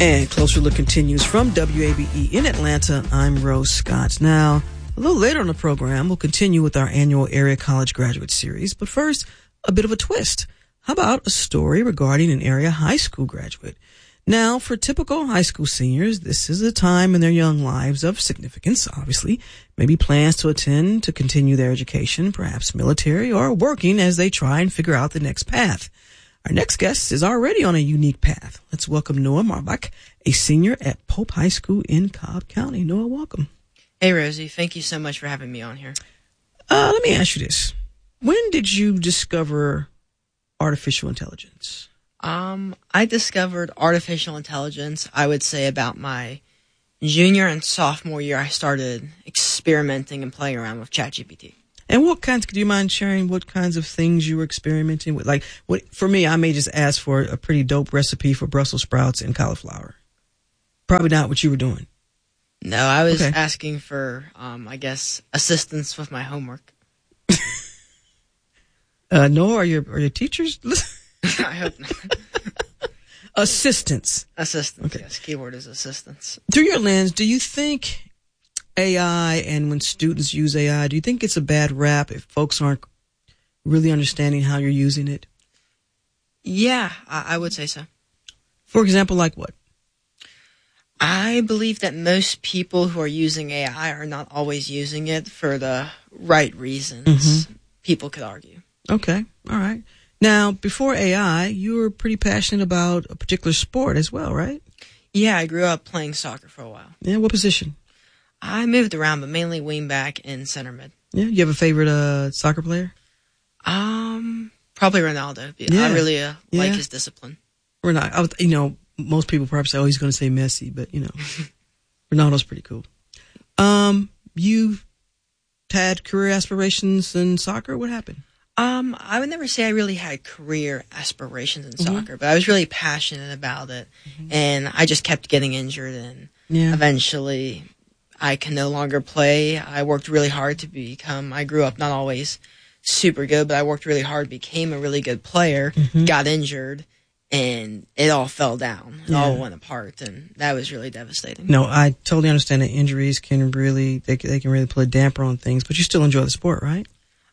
And Closer Look continues from WABE in Atlanta. I'm Rose Scott. Now, a little later on the program, we'll continue with our annual Area College Graduate Series. But first, a bit of a twist. How about a story regarding an area high school graduate? Now, for typical high school seniors, this is a time in their young lives of significance, obviously. Maybe plans to attend to continue their education, perhaps military, or working as they try and figure out the next path. Our next guest is already on a unique path. Let's welcome Noah Marbach, a senior at Pope High School in Cobb County. Noah, welcome. Hey, Rosie. Thank you so much for having me on here. Let me ask you this. When did you discover artificial intelligence? I discovered artificial intelligence, I would say, about my junior and sophomore year. I started experimenting and playing around with ChatGPT. And do you mind sharing what kinds of things you were experimenting with? Like, for me, I may just ask for a pretty dope recipe for Brussels sprouts and cauliflower. Probably not what you were doing. No, I was asking for, I guess, assistance with my homework. No, are your teachers? I hope not. Assistance. Assistance, okay. Yes. Keyword is assistance. Through your lens, do you think AI, and when students use AI, do you think it's a bad rap if folks aren't really understanding how you're using it? Yeah, I would say so. For example, like what? I believe that most people who are using AI are not always using it for the right reasons. People could argue. Okay, all right. Now, before AI, you were pretty passionate about a particular sport as well, right? Yeah, I grew up playing soccer for a while. Yeah, what position? I moved around, but mainly wingback and center mid. Yeah, you have a favorite soccer player? Probably Ronaldo. Yeah. I really like his discipline. Most people probably say, "Oh, he's going to say Messi," but Ronaldo's pretty cool. You've had career aspirations in soccer. What happened? I would never say I really had career aspirations in soccer, but I was really passionate about it, and I just kept getting injured, and eventually I can no longer play. I worked really hard I grew up not always super good, but I worked really hard, became a really good player, got injured, and it all fell down. It all went apart, and that was really devastating. No, I totally understand that injuries can really put a damper on things, but you still enjoy the sport, right?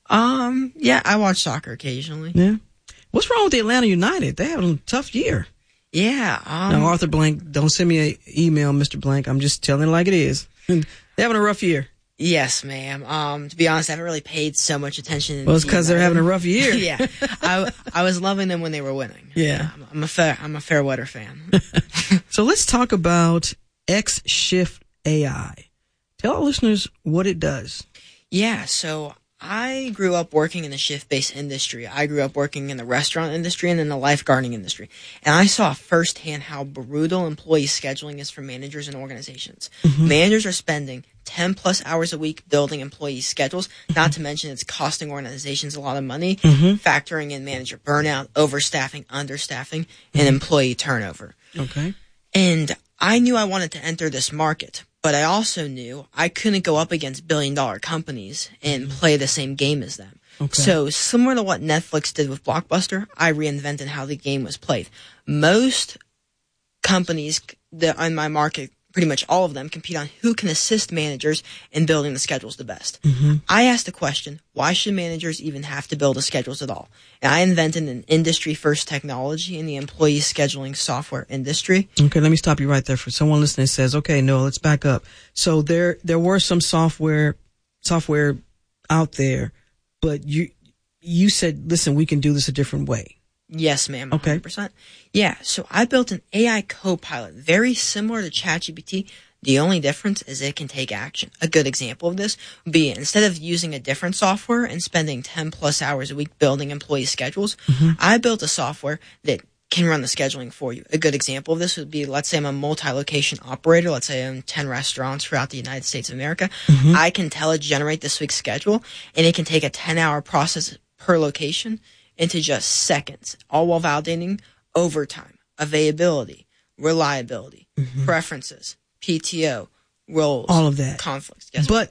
Yeah, I watch soccer occasionally. Yeah. What's wrong with the Atlanta United? They have a tough year. Yeah. Now, Arthur Blank, don't send me an email, Mr. Blank. I'm just telling it like it is. They're having a rough year. Yes, ma'am. To be honest, I haven't really paid so much attention. Well, it's because they're having a rough year. Yeah. I was loving them when they were winning. Yeah. I'm a fair weather fan. So let's talk about X-Shift AI. Tell our listeners what it does. Yeah, so I grew up working in the shift-based industry. I grew up working in the restaurant industry and in the lifeguarding industry. And I saw firsthand how brutal employee scheduling is for managers and organizations. Managers are spending 10-plus hours a week building employee schedules, not to mention it's costing organizations a lot of money, factoring in manager burnout, overstaffing, understaffing, and employee turnover. Okay. And I knew I wanted to enter this market. But I also knew I couldn't go up against billion-dollar companies and play the same game as them. Okay. So similar to what Netflix did with Blockbuster, I reinvented how the game was played. Most companies in my market, pretty much all of them, compete on who can assist managers in building the schedules the best. I asked the question, why should managers even have to build the schedules at all? And I invented an industry-first technology in the employee scheduling software industry. Okay, let me stop you right there. For someone listening that says, okay, no, let's back up. So there were some software out there, but you said, listen, we can do this a different way. Yes, ma'am. 100%. Okay. Yeah, so I built an AI co-pilot, very similar to ChatGPT. The only difference is it can take action. A good example of this would be instead of using a different software and spending 10-plus hours a week building employee schedules, I built a software that can run the scheduling for you. A good example of this would be, let's say I'm a multi-location operator. Let's say I own 10 restaurants throughout the United States of America. I can tell it generate this week's schedule, and it can take a 10-hour process per location into just seconds, all while validating overtime, availability, reliability, preferences, PTO, roles, all of that, conflicts. Yes, but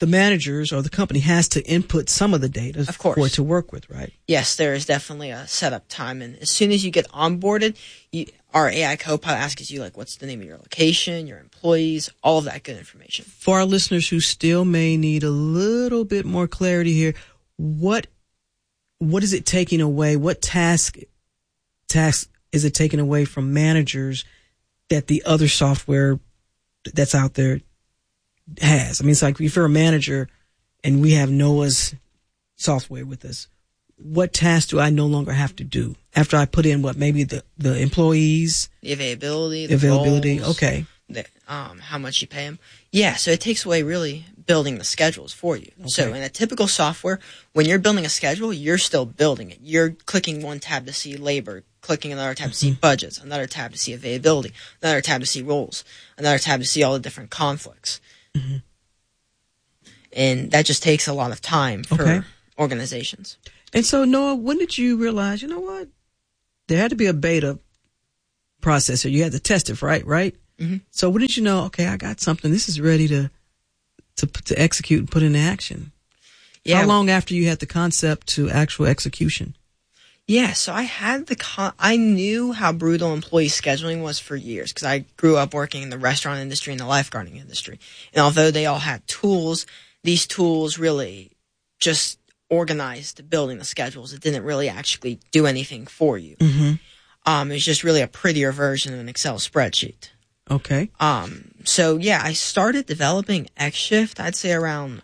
the managers or the company has to input some of the data Of course. for it to work with, right? Yes, there is definitely a setup time. And as soon as you get onboarded, our AI Copilot asks you, like, what's the name of your location, your employees, all of that good information. For our listeners who still may need a little bit more clarity here, what is it taking away? What task is it taking away from managers that the other software that's out there has? I mean, it's like if you're a manager and we have Noah's software with us, what tasks do I no longer have to do after I put in maybe the employees, the availability, roles, okay, how much you pay them. Yeah, so it takes away really building the schedules for you. Okay. So in a typical software, when you're building a schedule, you're still building it. You're clicking one tab to see labor, clicking another tab to see budgets, another tab to see availability, another tab to see roles, another tab to see all the different conflicts. Mm-hmm. And that just takes a lot of time for organizations. And so, Noah, when did you realize, you know what? There had to be a beta processor. You had to test it, right? Mm-hmm. So when did you know, okay, I got something. This is ready to execute and put into action? Yeah. How long after you had the concept to actual execution? Yeah, so I had I knew how brutal employee scheduling was for years because I grew up working in the restaurant industry and the lifeguarding industry. And although they all had tools, these tools really just organized building the schedules. It didn't really actually do anything for you. Mm-hmm. It was just really a prettier version of an Excel spreadsheet. Okay. So yeah, I started developing XShift, I'd say around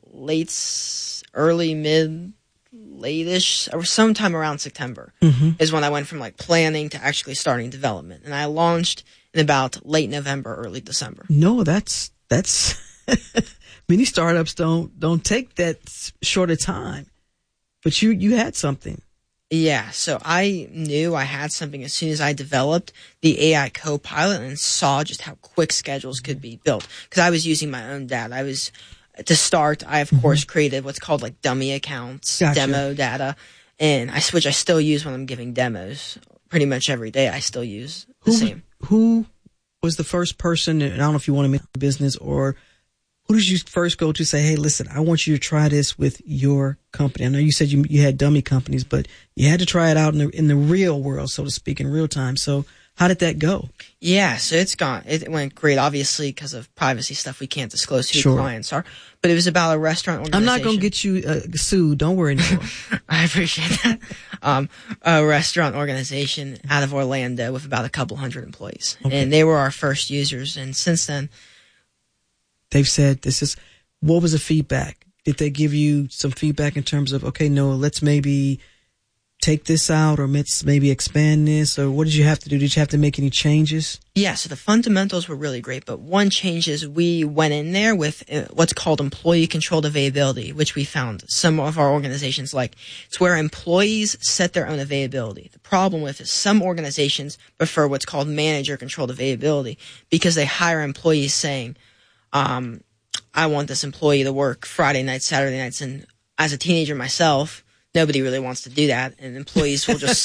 late-ish, or sometime around September is when I went from like planning to actually starting development. And I launched in about late November, early December. No, that's many startups don't take that short a time, but you had something. Yeah, so I knew I had something as soon as I developed the AI Copilot and saw just how quick schedules could be built. Because I was using my own data. To start, I of course created what's called like dummy accounts, demo data, and which I still use when I'm giving demos. Pretty much every day I still use the same. Who was the first person, and I don't know if you want to make a business, or who did you first go to say, hey, listen, I want you to try this with your company? I know you said you had dummy companies, but you had to try it out in the real world, so to speak, in real time. So how did that go? Yeah, so it went great. Obviously, because of privacy stuff, we can't disclose who clients are. But it was about a restaurant organization. I'm not going to get you sued. Don't worry anymore. I appreciate that. A restaurant organization out of Orlando with about a couple hundred employees. Okay. And they were our first users. And since then, they've said what was the feedback? Did they give you some feedback in terms of, okay, Noah, let's maybe take this out, or let's maybe expand this, or what did you have to do? Did you have to make any changes? Yeah, so the fundamentals were really great, but one change is we went in there with what's called employee-controlled availability, which we found some of our organizations like. It's where employees set their own availability. The problem with is some organizations prefer what's called manager-controlled availability because they hire employees saying, I want this employee to work Friday nights, Saturday nights, and as a teenager myself, nobody really wants to do that, and employees will just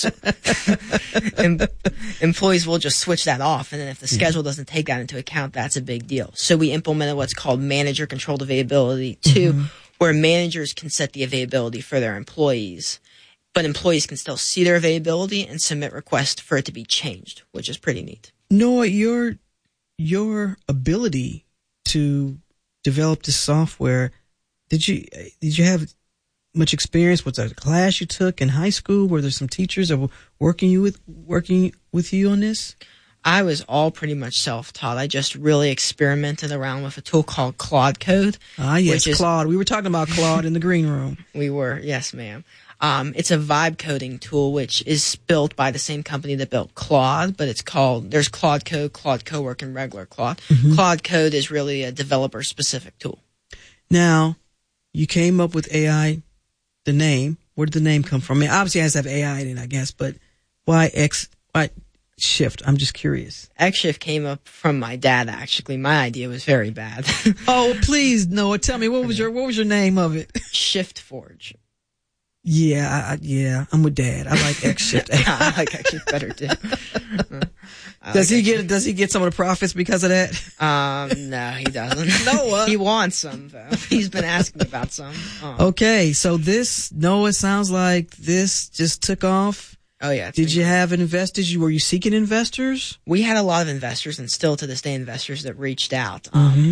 switch that off. And then if the schedule doesn't take that into account, that's a big deal. So we implemented what's called manager-controlled availability too, where managers can set the availability for their employees, but employees can still see their availability and submit requests for it to be changed, which is pretty neat. Noah, your ability to develop this software, did you have much experience? Was that a class you took in high school? Were there some teachers that were working with you on this? I was all pretty much self-taught. I just really experimented around with a tool called Claude Code. Ah, yes, Claude. We were talking about Claude in the green room. We were, yes, ma'am. It's a vibe coding tool, which is built by the same company that built Claude, but there's Claude Code, Claude Cowork, and regular Claude. Mm-hmm. Claude Code is really a developer-specific tool. Now, you came up with AI, the name. Where did the name come from? I mean, obviously it has to have AI in it, I guess, but why XShift? I'm just curious. XShift came up from my dad, actually. My idea was very bad. Oh, please, Noah, tell me, what was your name of it? ShiftForge. Yeah, I'm with Dad. I like XShift. I like XShift better too. Does he get some of the profits because of that? No, he doesn't. Noah. He wants some, though. He's been asking me about some. Okay, so Noah, sounds like this just took off. Oh, yeah. Did you have investors? Were you seeking investors? We had a lot of investors, and still to this day, investors that reached out,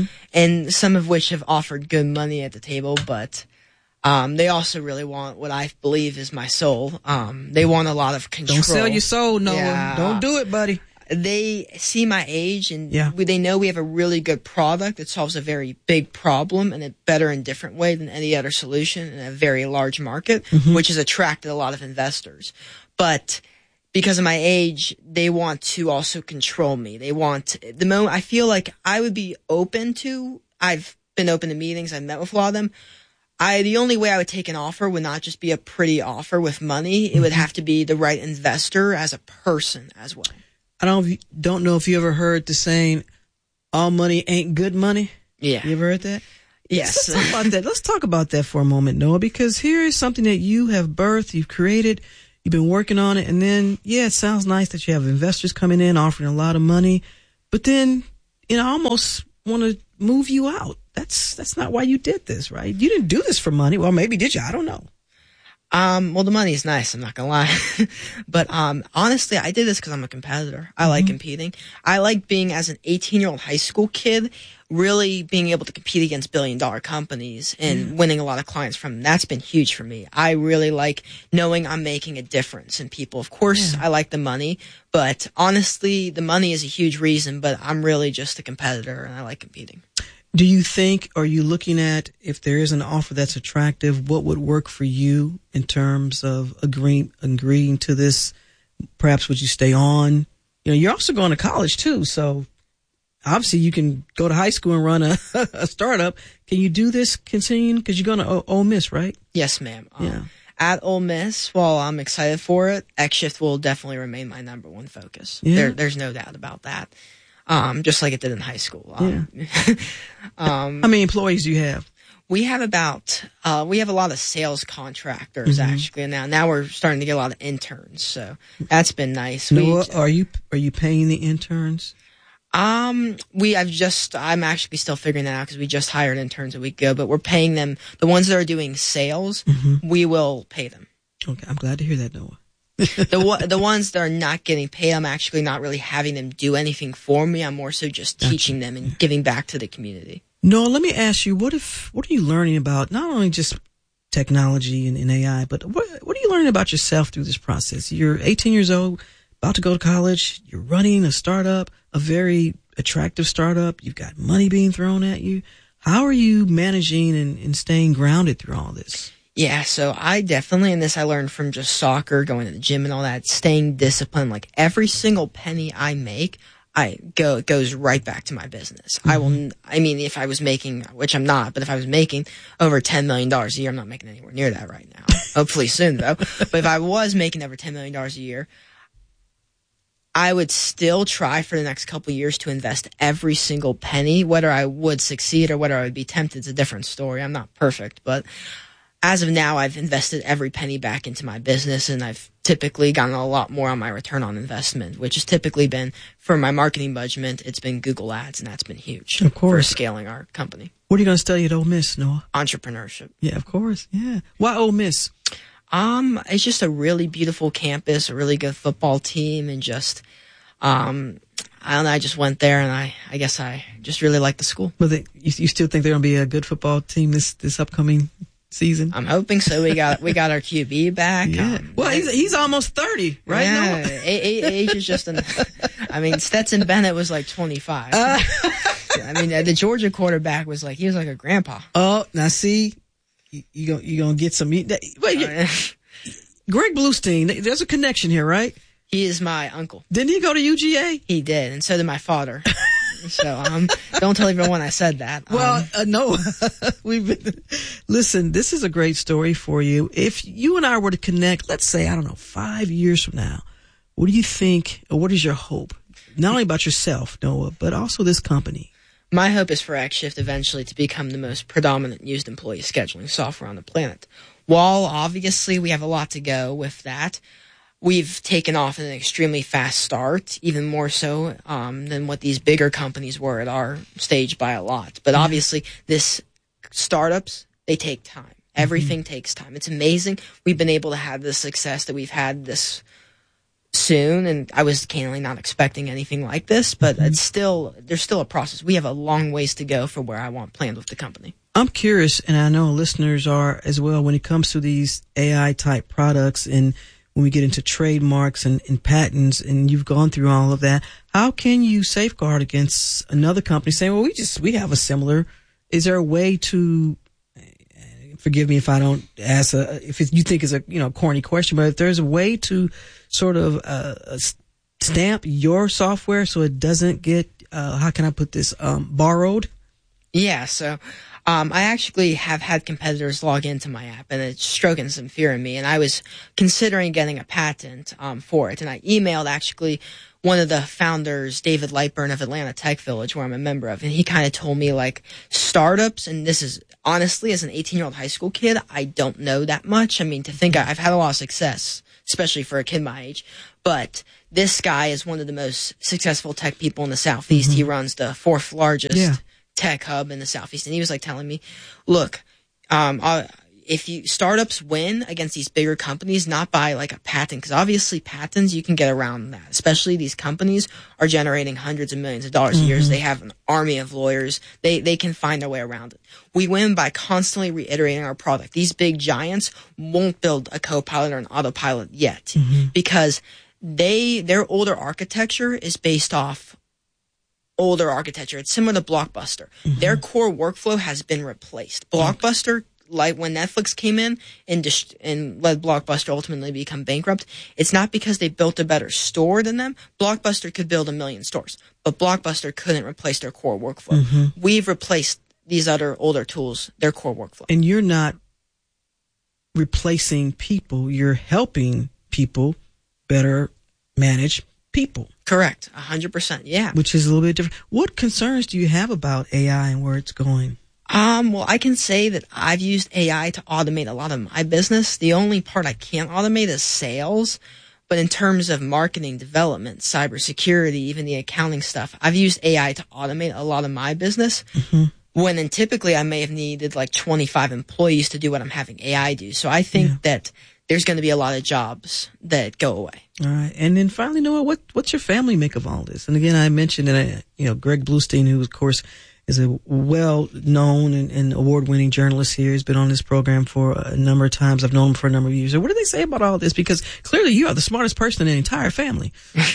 and some of which have offered good money at the table, but they also really want what I believe is my soul. They want a lot of control. Don't sell your soul, Noah. Yeah. Don't do it, buddy. They see my age, and Yeah. they know we have a really good product that solves a very big problem in a better and different way than any other solution in a very large market, which has attracted a lot of investors. But because of my age, they want to also control me. They want the moment I feel like I would be open to. I've been open to meetings. I've met with a lot of them. The only way I would take an offer would not just be a pretty offer with money. It would have to be the right investor as a person as well. I don't know if you ever heard the saying, all money ain't good money. Yeah. You ever heard that? Yes. Let's talk about that. Let's talk about that for a moment, Noah, because here is something that you have birthed, you've created, you've been working on it, and then, it sounds nice that you have investors coming in, offering a lot of money, but then, I almost want to move you out. That's not why you did this, right? You didn't do this for money. Well, maybe did you? I don't know. Well, the money is nice. I'm not gonna lie, but honestly, I did this because I'm a competitor. I like competing. I like being as an 18-year-old high school kid, really being able to compete against billion-dollar companies and winning a lot of clients from them. That's been huge for me. I really like knowing I'm making a difference in people. Of course, I like the money, but honestly, the money is a huge reason. But I'm really just a competitor, and I like competing. Do you think, are you looking at, if there is an offer that's attractive, what would work for you in terms of agreeing to this? Perhaps would you stay on? You're also going to college too, so obviously you can go to high school and run a startup. Can you do this continuing? Because you're going to Ole Miss, right? Yes, ma'am. Yeah. At Ole Miss, while I'm excited for it, XShift will definitely remain my number one focus. Yeah. There's no doubt about that. Just like it did in high school. How many employees do you have? We have we have a lot of sales contractors actually now we're starting to get a lot of interns, so that's been nice. Noah, are you paying the interns? I'm actually still figuring that out because we just hired interns a week ago, but we're paying them. The ones that are doing sales, we will pay them. Okay, I'm glad to hear that, Noah. The ones that are not getting paid, I'm actually not really having them do anything for me. I'm more so just teaching them and giving back to the community. Noah, let me ask you, what are you learning about not only just technology and AI, but what are you learning about yourself through this process? You're 18 years old, about to go to college, you're running a startup, a very attractive startup, you've got money being thrown at you. How are you managing and staying grounded through all this? Yeah, so I definitely, and this I learned from just soccer, going to the gym and all that, staying disciplined. Like every single penny I make, it goes right back to my business. If I was making, which I'm not, but if I was making over $10 million a year, I'm not making anywhere near that right now. Hopefully soon though. But if I was making over $10 million a year, I would still try for the next couple of years to invest every single penny. Whether I would succeed or whether I would be tempted is a different story. I'm not perfect, but as of now, I've invested every penny back into my business, and I've typically gotten a lot more on my return on investment, which has typically been, for my marketing budget, it's been Google Ads, and that's been huge for scaling our company. What are you going to study at Ole Miss, Noah? Entrepreneurship. Yeah, of course. Yeah. Why Ole Miss? It's just a really beautiful campus, a really good football team, and just, I don't know, I just went there, and I guess I just really like the school. Well, you still think they're going to be a good football team this upcoming season? I'm hoping so. We got our QB back. Yeah. Well, he's almost 30, right? Yeah. Age is just Stetson Bennett was like 25. The Georgia quarterback was like a grandpa. Oh, now see, you gonna get some. Wait, Greg Bluestein. There's a connection here, right? He is my uncle. Didn't he go to UGA? He did, and so did my father. So don't tell everyone I said that. Well, no. Listen, this is a great story for you. If you and I were to connect, let's say, 5 years from now, what do you think, or what is your hope? Not only about yourself, Noah, but also this company. My hope is for XShift eventually to become the most predominant used employee scheduling software on the planet. While obviously we have a lot to go with that, we've taken off at an extremely fast start, even more so than what these bigger companies were at our stage by a lot. But obviously, this startups, they take time. Everything takes time. It's amazing we've been able to have the success that we've had this soon, and I was candidly not expecting anything like this, but there's still a process. We have a long ways to go for where I want planned with the company. I'm curious, and I know listeners are as well, when it comes to these AI type products and when we get into trademarks and patents, and you've gone through all of that, how can you safeguard against another company saying, well, we have a similar, is there a way to, forgive me if I don't ask, if you think it's a, corny question, but if there's a way to sort of, stamp your software so it doesn't get, how can I put this, borrowed? Yeah, so I actually have had competitors log into my app, and it's stroking some fear in me, and I was considering getting a patent for it, and I emailed actually one of the founders, David Lightburn of Atlanta Tech Village, where I'm a member of, and he kind of told me, like, startups, and this is, honestly, as an 18-year-old high school kid, I don't know that much. I mean, to think I've had a lot of success, especially for a kid my age, but this guy is one of the most successful tech people in the Southeast. He runs the 4th largest tech hub in the Southeast, and he was like telling me, look, if startups win against these bigger companies, not by like a patent, because obviously patents, you can get around that, especially these companies are generating hundreds of millions of dollars a year. They have an army of lawyers. They can find their way around it. We win by constantly reiterating our product. These big giants won't build a Copilot or an autopilot yet because their older architecture is based off older architecture. It's similar to Blockbuster. Their core workflow has been replaced. Blockbuster, like when Netflix came in and led Blockbuster ultimately become bankrupt, it's not because they built a better store than them. Blockbuster could build 1 million stores, but Blockbuster couldn't replace their core workflow. We've replaced these other older tools, their core workflow. And you're not replacing people, you're helping people better manage people. Correct. 100%. Yeah. Which is a little bit different. What concerns do you have about AI and where it's going? Well, I can say that I've used AI to automate a lot of my business. The only part I can't automate is sales. But in terms of marketing, development, cybersecurity, even the accounting stuff, I've used AI to automate a lot of my business. When typically I may have needed like 25 employees to do what I'm having AI do. So I think that there's going to be a lot of jobs that go away. All right. And then finally, Noah, what's your family make of all this? And again, I mentioned that, Greg Bluestein, who of course is a well-known and award-winning journalist here. He's been on this program for a number of times. I've known him for a number of years. So what do they say about all this? Because clearly you are the smartest person in the entire family.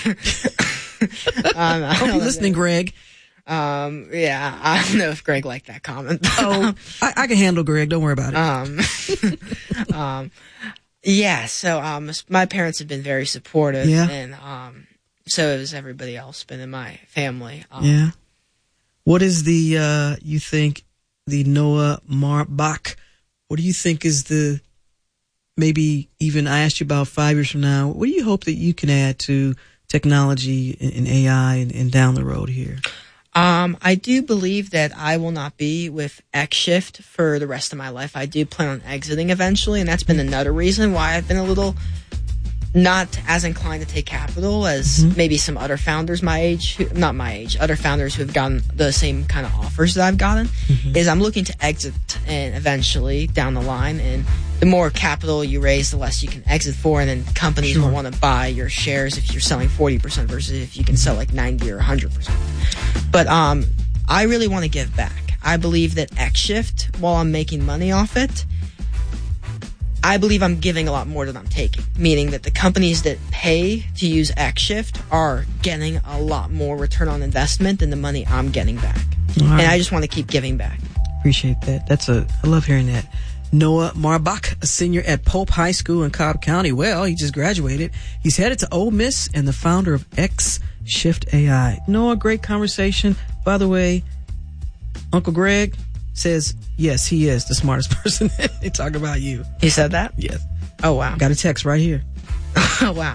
I hope you're listening, Greg. Yeah, I don't know if Greg liked that comment. I can handle Greg. Don't worry about it. Yeah, so my parents have been very supportive, and so has everybody else been in my family. What is the you think the Noah Marbach? What do you think is the, maybe even I asked you about 5 years from now, what do you hope that you can add to technology and AI and down the road here? I do believe that I will not be with XShift for the rest of my life. I do plan on exiting eventually, and that's been another reason why I've been a little not as inclined to take capital as maybe some other founders my age, not my age, other founders who have gotten the same kind of offers that I've gotten, is I'm looking to exit and eventually down the line, and the more capital you raise, the less you can exit for, and then companies will want to buy your shares if you're selling 40% versus if you can sell like 90 or 100%. But I really want to give back. I believe that XShift, while I'm making money off it, I believe I'm giving a lot more than I'm taking, meaning that the companies that pay to use XShift are getting a lot more return on investment than the money I'm getting back. Right. And I just want to keep giving back. Appreciate that. I love hearing that. Noah Marbach, a senior at Pope High School in Cobb County. Well, he just graduated. He's headed to Ole Miss and the founder of XShift AI. Noah, great conversation. By the way, Uncle Greg says, yes, he is the smartest person. They talk about you. He said that? Yes. Oh, wow. Got a text right here. Oh, wow.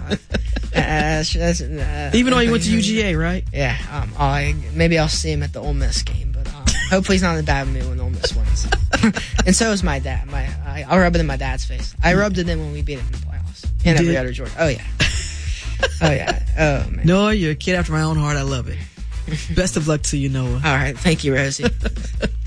Even though he went to UGA, right? Yeah. Maybe I'll see him at the Ole Miss game, but hopefully he's not in a bad mood when Ole Miss wins. And so is my dad. I'll rub it in my dad's face. I rubbed it in when we beat him in the playoffs. And every other Georgia. Oh, yeah. Oh, yeah. Oh, man. Noah, you're a kid after my own heart. I love it. Best of luck to you, Noah. All right. Thank you, Rosie.